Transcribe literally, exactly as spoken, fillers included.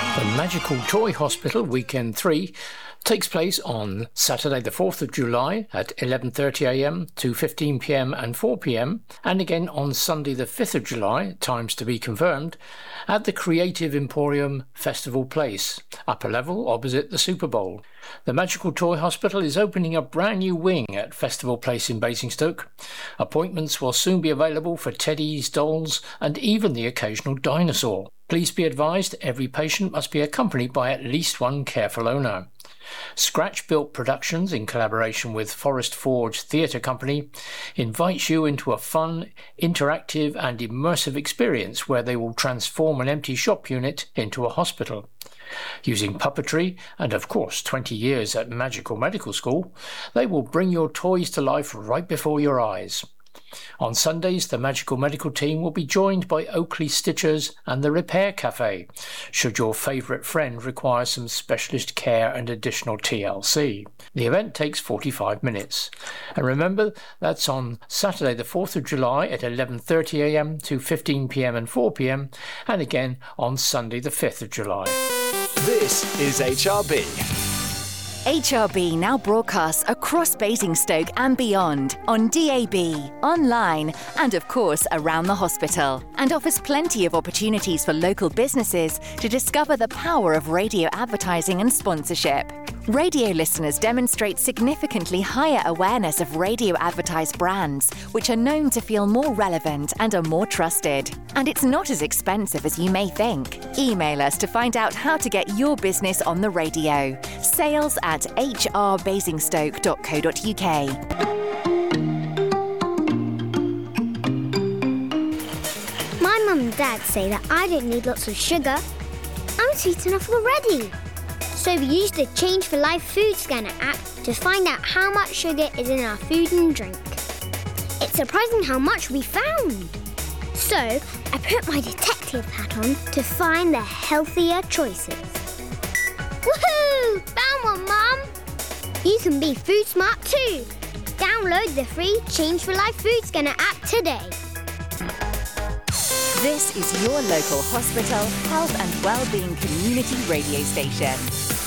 The Magical Toy Hospital Weekend three takes place on Saturday the fourth of July at eleven thirty a m, two fifteen p m and four p m, and again on Sunday the fifth of July, times to be confirmed, at the Creative Emporium Festival Place, upper level opposite the Super Bowl. The Magical Toy Hospital is opening a brand new wing at Festival Place in Basingstoke. Appointments will soon be available for teddies, dolls and even the occasional dinosaur. Please be advised every patient must be accompanied by at least one careful owner. Scratch Built Productions, in collaboration with Forest Forge Theatre Company, invites you into a fun, interactive and immersive experience where they will transform an empty shop unit into a hospital. Using puppetry and, of course, twenty years at Magical Medical School, they will bring your toys to life right before your eyes. On Sundays, the Magical Medical team will be joined by Oakley Stitchers and the Repair Cafe, should your favourite friend require some specialist care and additional T L C. The event takes forty-five minutes. And remember, that's on Saturday the fourth of July at eleven thirty a m, two fifteen p m and four p m, and again on Sunday the fifth of July. This is H R B. H R B now broadcasts across Basingstoke and beyond on D A B, online and of course around the hospital, and offers plenty of opportunities for local businesses to discover the power of radio advertising and sponsorship. Radio listeners demonstrate significantly higher awareness of radio advertised brands, which are known to feel more relevant and are more trusted. And it's not as expensive as you may think. Email us to find out how to get your business on the radio. Sales at h r basingstoke dot co dot u k. My mum and dad say that I don't need lots of sugar. I'm sweet enough already. So we used the Change for Life food scanner app to find out how much sugar is in our food and drink. It's surprising how much we found. So I put my detective hat on to find the healthier choices. Woohoo! Found one, Mum! You can be food smart too. Download the free Change for Life food scanner app today. This is your local hospital, health and wellbeing community radio station.